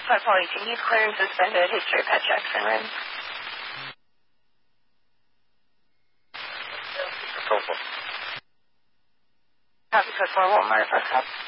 Hi, Polly. Can you clear and suspended history pet checks and rooms? Copy code 4 Walmart, first up.